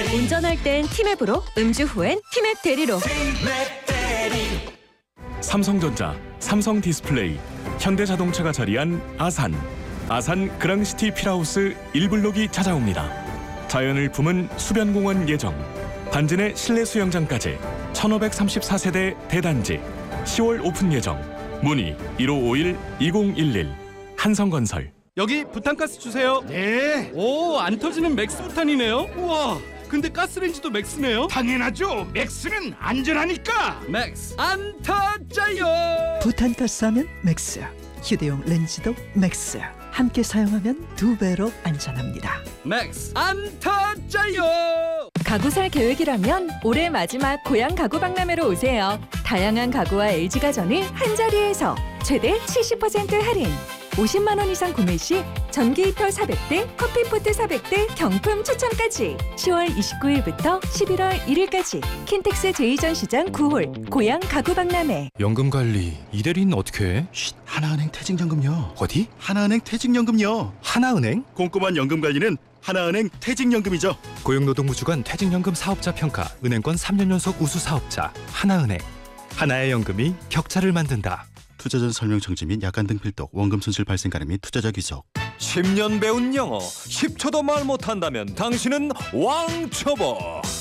운전할 땐 티맵으로, 음주 후엔 티맵 대리로. 삼성전자, 삼성디스플레이, 현대자동차가 자리한 아산 그랑시티 필하우스 1블록이 찾아옵니다. 자연을 품은 수변공원 예정, 반진의 실내 수영장까지 1534세대 대단지 10월 오픈 예정. 문의 1551-2011 한성건설. 여기 부탄가스 주세요. 네, 오, 안 터지는 맥스 부탄이네요. 우와, 근데 가스레인지도 맥스네요. 당연하죠. 맥스는 안전하니까. 맥스 안 터져요. 부탄가스 하면 맥스, 휴대용 렌즈도 맥스. 함께 사용하면 2배로 안전합니다. 맥스 안 터져요. 가구 살 계획이라면 올해 마지막 고향 가구 박람회로 오세요. 다양한 가구와 LG가전을 한자리에서 최대 70% 할인. 50만 원 이상 구매 시 전기 히터 400대, 커피포트 400대 경품 추첨까지. 10월 29일부터 11월 1일까지 킨텍스 제2전시장 9홀 고향 가구 박람회. 연금 관리 이대리는 어떻게 해? 하나은행 퇴직연금요. 어디? 하나은행 퇴직연금요. 하나은행? 꼼꼼한 연금 관리는 하나은행 퇴직연금이죠. 고용노동부 주관 퇴직연금 사업자 평가 은행권 3년 연속 우수 사업자 하나은행. 하나의 연금이 격차를 만든다. 투자 전 설명 정지 및 약관 등 필독, 원금 손실 발생 가능 및 투자자 귀속. 10년 배운 영어 10초도 말 못한다면 당신은 왕초보.